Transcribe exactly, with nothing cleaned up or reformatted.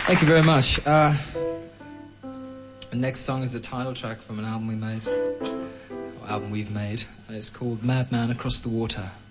Thank you very much. Uh, the next song is the title track from an album we made, or album we've made, and it's called Madman Across the Water.